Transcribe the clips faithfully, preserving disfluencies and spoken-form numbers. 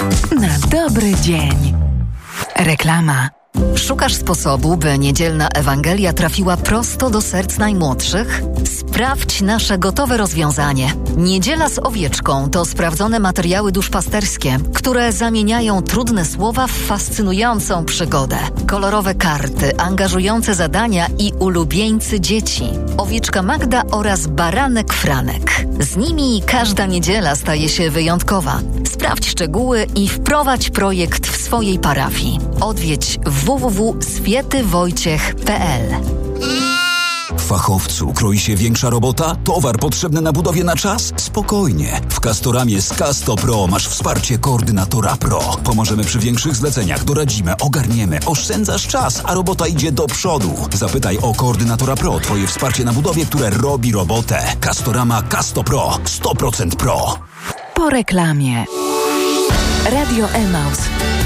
Na dobry dzień. Reklama. Szukasz sposobu, by niedzielna Ewangelia trafiła prosto do serc najmłodszych? Sprawdź nasze gotowe rozwiązanie. Niedziela z owieczką to sprawdzone materiały duszpasterskie, które zamieniają trudne słowa w fascynującą przygodę. Kolorowe karty, angażujące zadania i ulubieńcy dzieci. Owieczka Magda oraz baranek Franek. Z nimi każda niedziela staje się wyjątkowa. Sprawdź szczegóły i wprowadź projekt w swojej parafii. Odwiedź w w w kropka swięty wojciech kropka p l. Fachowcu, kroi się większa robota? Towar potrzebny na budowie na czas? Spokojnie. W Castoramie z Casto Pro masz wsparcie koordynatora Pro. Pomożemy przy większych zleceniach, doradzimy, ogarniemy, oszczędzasz czas, a robota idzie do przodu. Zapytaj o koordynatora Pro, twoje wsparcie na budowie, które robi robotę. Castorama Casto Pro. sto procent Pro. Po reklamie. Radio Emaus.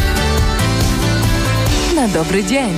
Na dobry dzień.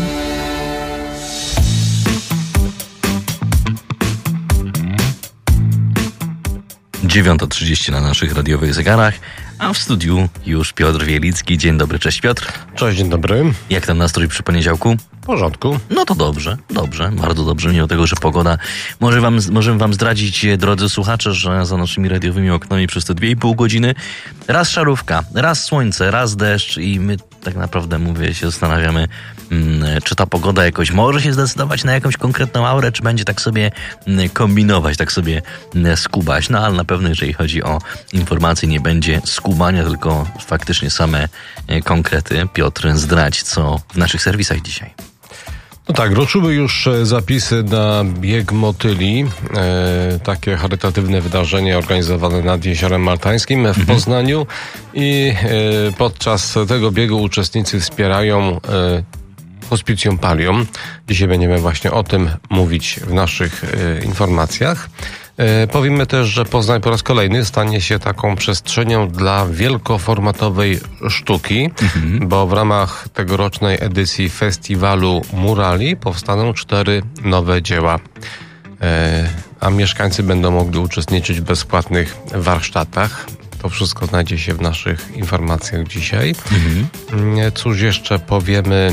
dziewiąta trzydzieści na naszych radiowych zegarach, a w studiu już Piotr Wielicki. Dzień dobry, cześć Piotr. Cześć, dzień dobry. Jak tam nastrój przy poniedziałku? W porządku. No to dobrze, dobrze, bardzo dobrze, mimo tego, że pogoda... Może wam, możemy wam zdradzić, drodzy słuchacze, że za naszymi radiowymi oknami przez te dwie i pół godziny raz szarówka, raz słońce, raz deszcz i my tak naprawdę, mówię, się zastanawiamy, hmm, czy ta pogoda jakoś może się zdecydować na jakąś konkretną aurę, czy będzie tak sobie kombinować, tak sobie skubać. No ale na pewno, jeżeli chodzi o informacje, nie będzie skubania, tylko faktycznie same konkrety. Piotr, zdradź, co w naszych serwisach dzisiaj. No tak, ruszyły już zapisy na bieg motyli, e, takie charytatywne wydarzenie organizowane nad Jeziorem Maltańskim w mhm. Poznaniu i e, podczas tego biegu uczestnicy wspierają e, Hospicjum Pallium. Dzisiaj będziemy właśnie o tym mówić w naszych e, informacjach. E, powiemy też, że Poznań po raz kolejny stanie się taką przestrzenią dla wielkoformatowej sztuki, mhm. bo w ramach tegorocznej edycji festiwalu Murali powstaną cztery nowe dzieła, e, a mieszkańcy będą mogli uczestniczyć w bezpłatnych warsztatach. To wszystko znajdzie się w naszych informacjach dzisiaj. Mhm. Cóż jeszcze powiemy e,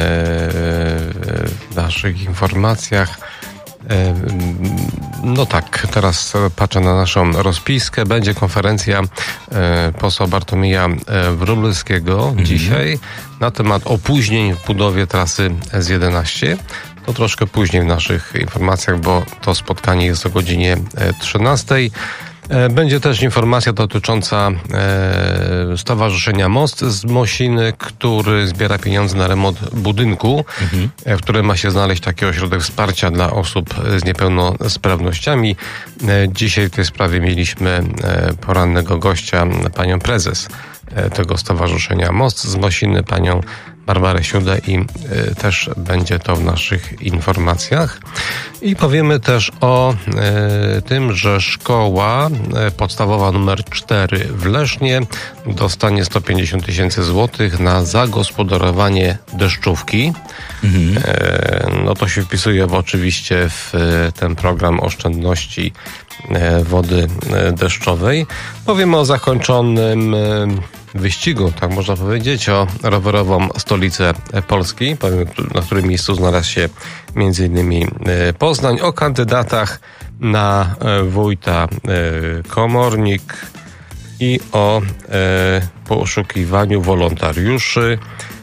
w naszych informacjach? E, no tak, teraz patrzę na naszą rozpiskę. Będzie konferencja e, posła Bartłomieja Wróblewskiego mhm. dzisiaj na temat opóźnień w budowie trasy S jedenaście. To troszkę później w naszych informacjach, bo to spotkanie jest o godzinie trzynastej. Będzie też informacja dotycząca e, Stowarzyszenia Most z Mosiny, który zbiera pieniądze na remont budynku, mhm. w którym ma się znaleźć taki ośrodek wsparcia dla osób z niepełnosprawnościami. E, dzisiaj w tej sprawie mieliśmy e, porannego gościa, panią prezes e, tego Stowarzyszenia Most z Mosiny, panią Barbarę Siudę i y, też będzie to w naszych informacjach. I powiemy też o y, tym, że szkoła y, podstawowa numer cztery w Lesznie dostanie sto pięćdziesiąt tysięcy złotych na zagospodarowanie deszczówki. Mhm. Y, no to się wpisuje w, oczywiście w y, ten program oszczędności y, wody y, deszczowej. Powiemy o zakończonym y, wyścigu, tak można powiedzieć, o rowerową stolicę Polski, powiem, na którym miejscu znalazł się między innymi Poznań, o kandydatach na wójta komornik i o poszukiwaniu wolontariuszy.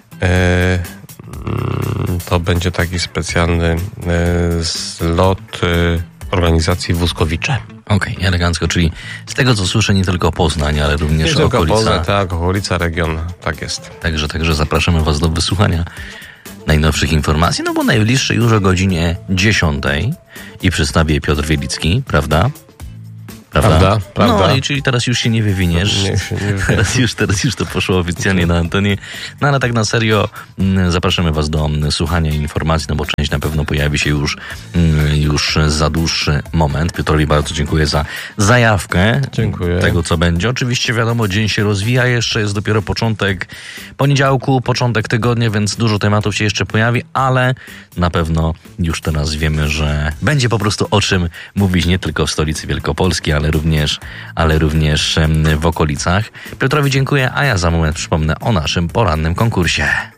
To będzie taki specjalny zlot organizacji Wózkowicze. Okej, okay, elegancko, czyli z tego co słyszę nie tylko Poznań, ale również nie okolica. Poznań, tak, okolica, region, tak jest. Także, także zapraszamy was do wysłuchania najnowszych informacji, no bo najbliższy już o godzinie dziesiątej i przedstawię Piotr Wielicki, prawda? Prawda? Prawda, prawda. No i czyli teraz już się nie wywiniesz. Nie, się nie teraz, już, teraz już to poszło oficjalnie na antenie. No ale tak na serio zapraszamy was do słuchania informacji, no bo część na pewno pojawi się już, już za dłuższy moment. Piotrowi bardzo dziękuję za zajawkę. Dziękuję. Tego, co będzie. Oczywiście wiadomo, dzień się rozwija jeszcze, jest dopiero początek poniedziałku, początek tygodnia, więc dużo tematów się jeszcze pojawi, ale na pewno już teraz wiemy, że będzie po prostu o czym mówić nie tylko w stolicy Wielkopolskiej, ale również, ale również w okolicach. Piotrowi dziękuję, a ja za moment przypomnę o naszym porannym konkursie.